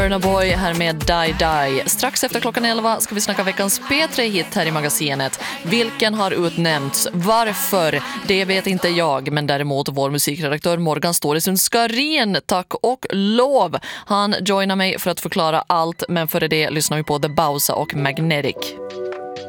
Burna Boy här med Die Die. Strax efter klockan 11 ska vi snacka veckans P3-hit här i magasinet. Vilken har utnämnts? Varför? Det vet inte jag, men däremot vår musikredaktör Morgan Ståresund Skarin, tack och lov. Han joinar mig för att förklara allt, men före det lyssnar vi på The Bausa och Magnetic.